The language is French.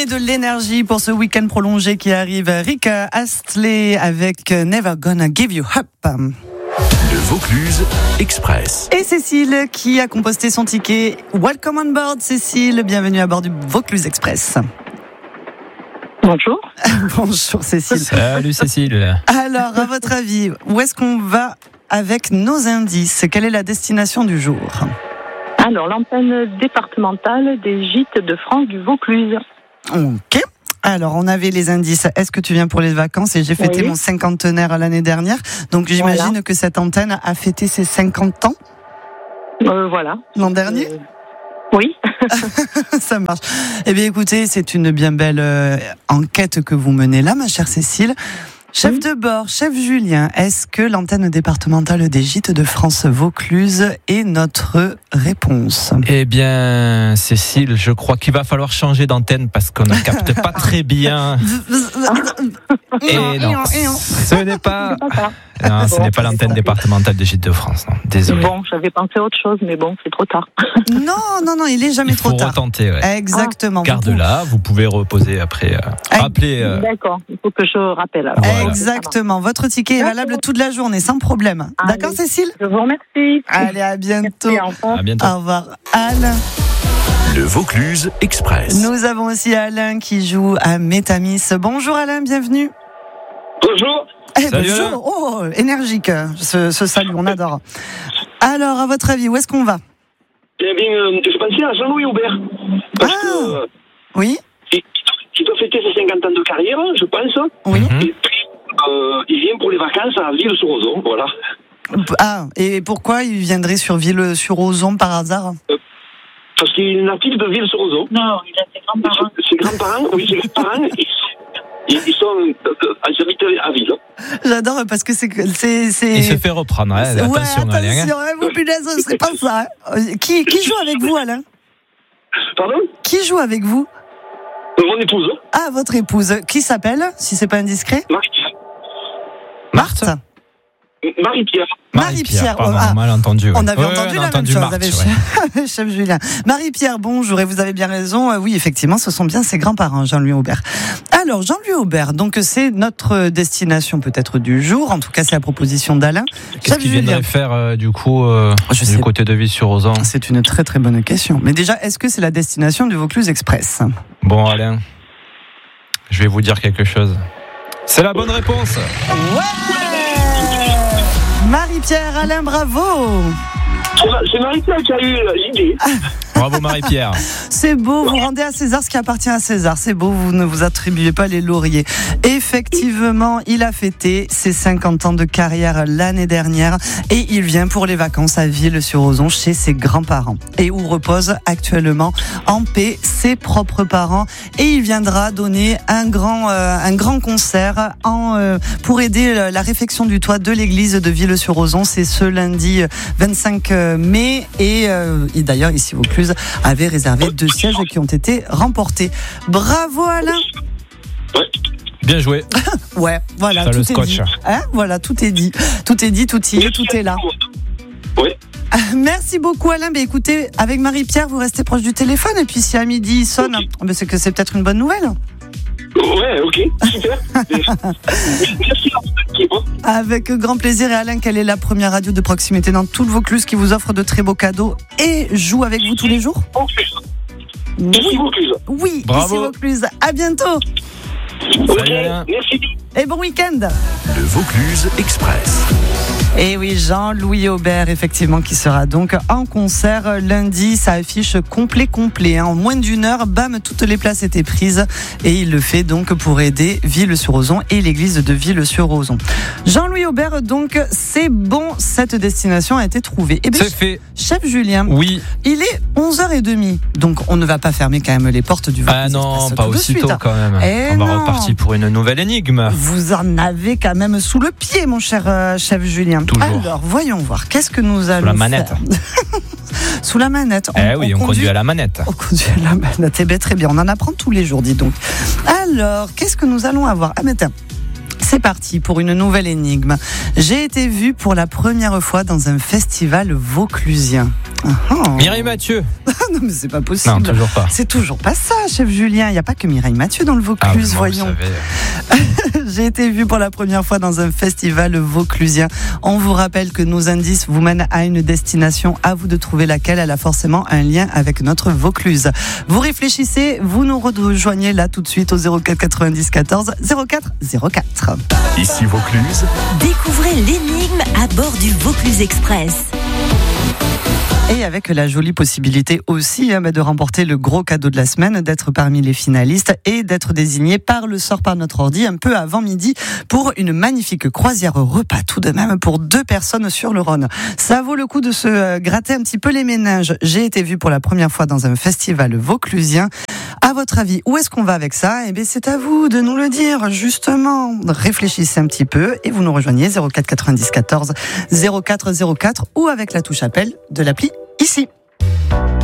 Donnez de l'énergie pour ce week-end prolongé qui arrive. Rick Astley avec Never Gonna Give You Up. Le Vaucluse Express. Et Cécile qui a composté son ticket. Welcome on board Cécile, bienvenue à bord du Vaucluse Express. Bonjour. Bonjour Cécile. Salut Cécile. Alors, à votre avis, où est-ce qu'on va avec nos indices? Quelle est la destination du jour? Alors, l'antenne départementale des gîtes de France du Vaucluse. Ok. Alors, on avait les indices. Est-ce que tu viens pour les vacances? Et j'ai fêté mon cinquantenaire l'année dernière. Donc, j'imagine que cette antenne a fêté ses 50 ans. Voilà. L'an dernier? Oui. Ça marche. Eh bien, écoutez, c'est une bien belle enquête que vous menez là, ma chère Cécile. Chef de bord, chef Julien, est-ce que l'antenne départementale des gîtes de France Vaucluse est notre réponse? Eh bien, Cécile, je crois qu'il va falloir changer d'antenne parce qu'on ne capte pas très bien. Et non, ce n'est pas... Non, ce n'est pas l'antenne départementale des gîtes de France. Non. Désolé. Bon, j'avais pensé à autre chose, mais bon, c'est trop tard. Non, il est jamais trop tard. Il faut retenter, ouais. Exactement. Garde-la, vous pouvez reposer après. Rappelez. D'accord, il faut que je rappelle. Alors. Voilà. Exactement. Votre ticket est valable toute la journée, sans problème. D'accord, Cécile? Je vous remercie. Allez, à bientôt. Merci, au revoir. À bientôt. Au revoir. Alain. Le Vaucluse Express. Nous avons aussi Alain qui joue à Métamis. Bonjour Alain, bienvenue. Bonjour. Salut, Bonjour. Oh, énergique, ce salut, on adore. Alors, à votre avis, où est-ce qu'on va? Eh bien, je pensais à Jean-Louis Aubert. Parce que Oui. il doit fêter ses 50 ans de carrière, je pense. Oui. Et puis, il vient pour les vacances à Ville-sur-Ozon, voilà. Ah, et pourquoi il viendrait sur Ville-sur-Ozon par hasard? Parce qu'il est natif de Ville-sur-Ozon. Non, il a ses grands-parents. Ses grands-parents, oui, ses grands-parents, ils sont habitent à Ville. J'adore parce que c'est. Il se fait reprendre, hein. Attention, Alain. Attention, vous punaise, c'est pas ça. Qui joue avec vous, Alain? Pardon? Qui joue avec vous? Mon épouse. Ah, votre épouse. Qui s'appelle, si c'est pas indiscret? Marthe. Marie-Pierre. Marie-Pierre. Pardon, Ah, mal entendu. Ouais. on avait Ouais, entendu on la a même chose Marthe, avec ouais. chef Julien. Marie-Pierre, bonjour, et vous avez bien raison. Oui, effectivement, ce sont bien ses grands-parents, Jean-Louis Aubert. Alors, Jean-Louis Aubert, donc c'est notre destination peut-être du jour. En tout cas, c'est la proposition d'Alain. Qu'est-ce qu'il viendrait faire du coup du côté de Ville-sur-Ozon? C'est une très très bonne question. Mais déjà, est-ce que c'est la destination du Vaucluse Express? Bon, Alain, je vais vous dire quelque chose. C'est la bonne réponse. Ouais! Marie-Pierre, Alain, bravo! C'est Marie-Pierre qui a eu l'idée. Bravo Marie-Pierre. C'est beau, vous rendez à César ce qui appartient à César. C'est beau, vous ne vous attribuez pas les lauriers. Effectivement, il a fêté ses 50 ans de carrière l'année dernière et il vient pour les vacances à Ville-sur-Ozon chez ses grands-parents et où reposent actuellement en paix ses propres parents. Et il viendra donner un grand concert pour aider la réfection du toit de l'église de Ville-sur-Ozon. C'est ce lundi 25 mai et d'ailleurs ici Vaucluse avait réservé 2 sièges qui ont été remportés. Bravo Alain. Ouais. Bien joué. Ouais, voilà, ça, tout le est scotch. dit. Hein, voilà, tout est dit. Tout est dit, tout y est, tout est là. Oui. Merci beaucoup Alain. Mais écoutez, avec Marie-Pierre, vous restez proche du téléphone et puis si à midi il sonne, c'est que c'est peut-être une bonne nouvelle. Ouais, ok, super. Merci à vous. Avec grand plaisir. Et Alain, quelle est la première radio de proximité dans tout le Vaucluse qui vous offre de très beaux cadeaux et joue avec vous tous les jours? Merci Vaucluse. Oui, bravo. ici Vaucluse. À bientôt. Ok, Alain. merci. Et bon week-end. Le Vaucluse Express. Et oui, Jean-Louis Aubert, effectivement, qui sera donc en concert lundi. Ça affiche complet. En moins d'une heure, bam, toutes les places étaient prises. Et il le fait donc pour aider Ville-sur-Ozon et l'église de Ville-sur-Ozon. Jean-Louis Aubert, donc, c'est bon, cette destination a été trouvée. Et bien, C'est fait. Chef Julien, Oui. il est 11h30. Donc, on ne va pas fermer quand même les portes du Vaucluse Ah non, Express pas tout de aussitôt suite. quand même. Eh On va non. repartir pour une nouvelle énigme. Vous en avez quand même sous le pied, mon cher chef Julien. Toujours. Alors, voyons voir. Qu'est-ce que nous allons la manette. faire Sous la manette. On conduit à la manette. On conduit à la manette. Eh bien, très bien. On en apprend tous les jours, dis donc. Alors, qu'est-ce que nous allons avoir? Ah, mais tiens. C'est parti pour une nouvelle énigme. J'ai été vue pour la première fois dans un festival vauclusien. Mireille Mathieu. Non mais c'est pas possible. Non, toujours pas. C'est toujours pas ça, chef Julien. Il n'y a pas que Mireille Mathieu dans le Vaucluse, voyons. J'ai été vue pour la première fois dans un festival vauclusien. On vous rappelle que nos indices vous mènent à une destination. À vous de trouver laquelle. Elle a forcément un lien avec notre Vaucluse. Vous réfléchissez, vous nous rejoignez là tout de suite au 04 90 14 04 04. Ici Vaucluse. Découvrez l'énigme à bord du Vaucluse Express. Et avec la jolie possibilité aussi de remporter le gros cadeau de la semaine, d'être parmi les finalistes et d'être désigné par le sort par notre ordi un peu avant midi pour une magnifique croisière repas tout de même pour 2 personnes sur le Rhône. Ça vaut le coup de se gratter un petit peu les méninges. J'ai été vue pour la première fois dans un festival vauclusien. À votre avis, où est-ce qu'on va avec ça ? Eh bien, c'est à vous de nous le dire, justement. Réfléchissez un petit peu et vous nous rejoignez 04 90 14 04 04 ou avec la touche appel de l'appli ici.